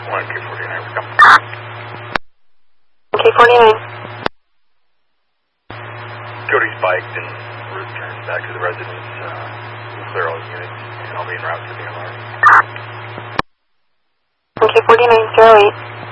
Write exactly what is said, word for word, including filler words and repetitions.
one K forty-nine, we come. K forty-nine. Cody's biked and returned back to the residence. Uh, we'll clear all the units, and I'll be en route to the alarm. K forty-nine, zero eight.